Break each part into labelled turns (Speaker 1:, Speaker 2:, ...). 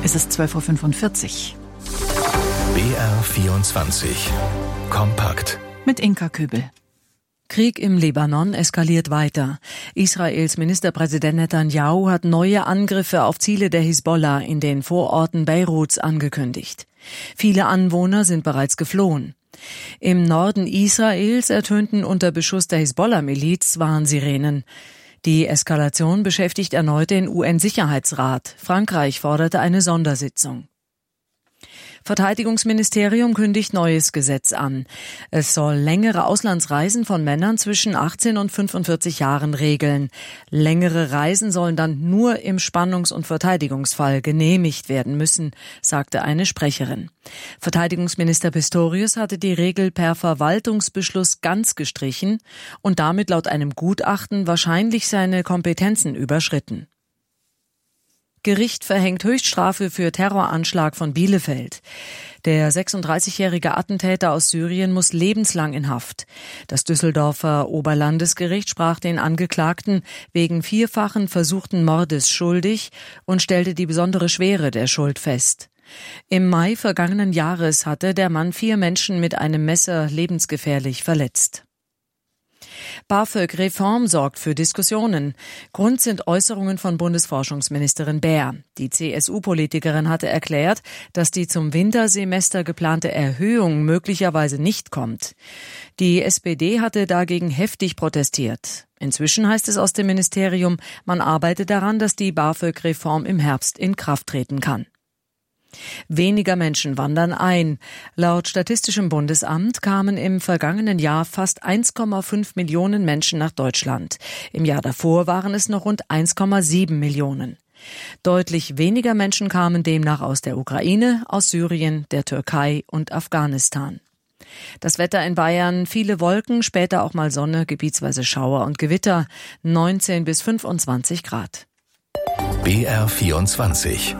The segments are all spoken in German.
Speaker 1: Es ist 12.45 Uhr.
Speaker 2: BR24 Kompakt
Speaker 1: Mit Inka Kübel.
Speaker 3: Krieg im Libanon eskaliert weiter. Israels Ministerpräsident Netanyahu hat neue Angriffe auf Ziele der Hisbollah in den Vororten Beiruts angekündigt. Viele Anwohner sind bereits geflohen. Im Norden Israels ertönten unter Beschuss der Hisbollah-Miliz Warnsirenen. Die Eskalation beschäftigt erneut den UN-Sicherheitsrat. Frankreich forderte eine Sondersitzung. Verteidigungsministerium kündigt neues Gesetz an. Es soll längere Auslandsreisen von Männern zwischen 18 und 45 Jahren regeln. Längere Reisen sollen dann nur im Spannungs- und Verteidigungsfall genehmigt werden müssen, sagte eine Sprecherin. Verteidigungsminister Pistorius hatte die Regel per Verwaltungsbeschluss ganz gestrichen und damit laut einem Gutachten wahrscheinlich seine Kompetenzen überschritten. Gericht verhängt Höchststrafe für Terroranschlag von Bielefeld. Der 36-jährige Attentäter aus Syrien muss lebenslang in Haft. Das Düsseldorfer Oberlandesgericht sprach den Angeklagten wegen vierfachen versuchten Mordes schuldig und stellte die besondere Schwere der Schuld fest. Im Mai vergangenen Jahres hatte der Mann 4 Menschen mit einem Messer lebensgefährlich verletzt. BAföG-Reform sorgt für Diskussionen. Grund sind Äußerungen von Bundesforschungsministerin Baer. Die CSU-Politikerin hatte erklärt, dass die zum Wintersemester geplante Erhöhung möglicherweise nicht kommt. Die SPD hatte dagegen heftig protestiert. Inzwischen heißt es aus dem Ministerium, man arbeite daran, dass die BAföG-Reform im Herbst in Kraft treten kann. Weniger Menschen wandern ein. Laut Statistischem Bundesamt kamen im vergangenen Jahr fast 1,5 Millionen Menschen nach Deutschland. Im Jahr davor waren es noch rund 1,7 Millionen. Deutlich weniger Menschen kamen demnach aus der Ukraine, aus Syrien, der Türkei und Afghanistan. Das Wetter in Bayern, viele Wolken, später auch mal Sonne, gebietsweise Schauer und Gewitter, 19 bis 25 Grad.
Speaker 2: BR24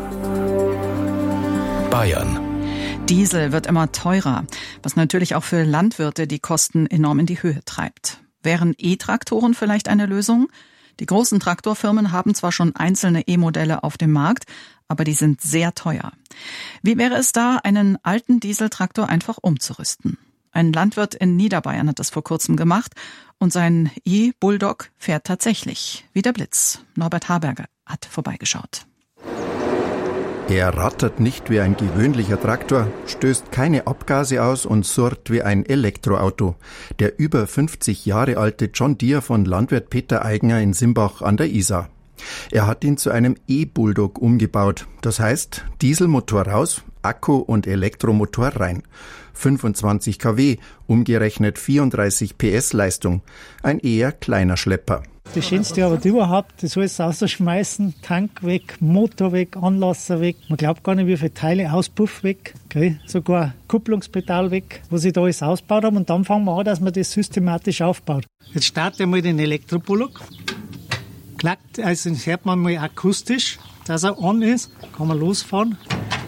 Speaker 2: Bayern.
Speaker 1: Diesel wird immer teurer, was natürlich auch für Landwirte die Kosten enorm in die Höhe treibt. Wären E-Traktoren vielleicht eine Lösung? Die großen Traktorfirmen haben zwar schon einzelne E-Modelle auf dem Markt, aber die sind sehr teuer. Wie wäre es da, einen alten Dieseltraktor einfach umzurüsten? Ein Landwirt in Niederbayern hat das vor kurzem gemacht und sein E-Bulldog fährt tatsächlich wie der Blitz. Norbert Haberger hat vorbeigeschaut.
Speaker 4: Er rattert nicht wie ein gewöhnlicher Traktor, stößt keine Abgase aus und surrt wie ein Elektroauto. Der über 50 Jahre alte John Deere von Landwirt Peter Eigner in Simbach an der Isar. Er hat ihn zu einem E-Bulldog umgebaut. Das heißt, Dieselmotor raus, Akku und Elektromotor rein. 25 kW, umgerechnet 34 PS Leistung. Ein eher kleiner Schlepper.
Speaker 5: Das Schönste aber überhaupt, das alles rausschmeißen, Tank weg, Motor weg, Anlasser weg. Man glaubt gar nicht, wie viele Teile, Auspuff weg, gell? Sogar Kupplungspedal weg, wo sie da alles ausgebaut haben. Und dann fangen wir an, dass man das systematisch aufbaut. Jetzt starten wir mal den Elektropullock. Klackt, also das hört man mal akustisch, dass er an ist. Kann man losfahren.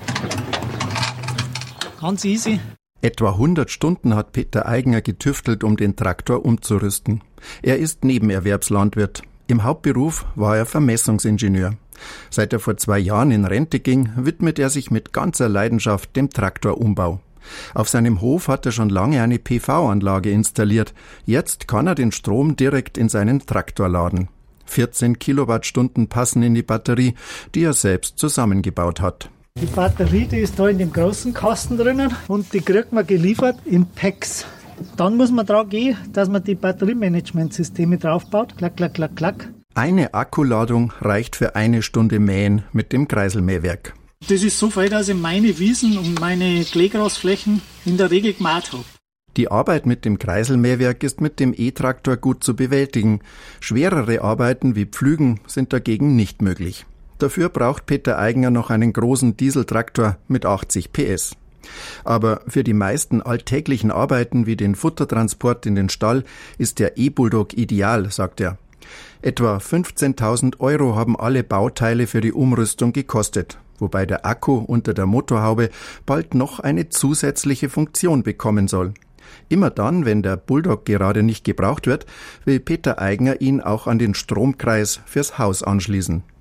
Speaker 5: Ganz easy.
Speaker 4: Etwa 100 Stunden hat Peter Eigner getüftelt, um den Traktor umzurüsten. Er ist Nebenerwerbslandwirt. Im Hauptberuf war er Vermessungsingenieur. Seit er vor 2 Jahren in Rente ging, widmet er sich mit ganzer Leidenschaft dem Traktorumbau. Auf seinem Hof hat er schon lange eine PV-Anlage installiert. Jetzt kann er den Strom direkt in seinen Traktor laden. 14 Kilowattstunden passen in die Batterie, die er selbst zusammengebaut hat.
Speaker 5: Die Batterie, die ist da in dem großen Kasten drinnen und die kriegt man geliefert in Packs. Dann muss man dran gehen, dass man die Batteriemanagementsysteme draufbaut. Klack, klack, klack, klack.
Speaker 4: Eine Akkuladung reicht für 1 Stunde Mähen mit dem Kreiselmähwerk.
Speaker 5: Das ist so viel, dass ich meine Wiesen und meine Kleegrasflächen in der Regel gemäht habe.
Speaker 4: Die Arbeit mit dem Kreiselmähwerk ist mit dem E-Traktor gut zu bewältigen. Schwerere Arbeiten wie Pflügen sind dagegen nicht möglich. Dafür braucht Peter Eigner noch einen großen Dieseltraktor mit 80 PS. Aber für die meisten alltäglichen Arbeiten wie den Futtertransport in den Stall ist der E-Bulldog ideal, sagt er. Etwa 15.000 € haben alle Bauteile für die Umrüstung gekostet, wobei der Akku unter der Motorhaube bald noch eine zusätzliche Funktion bekommen soll. Immer dann, wenn der Bulldog gerade nicht gebraucht wird, will Peter Eigner ihn auch an den Stromkreis fürs Haus anschließen.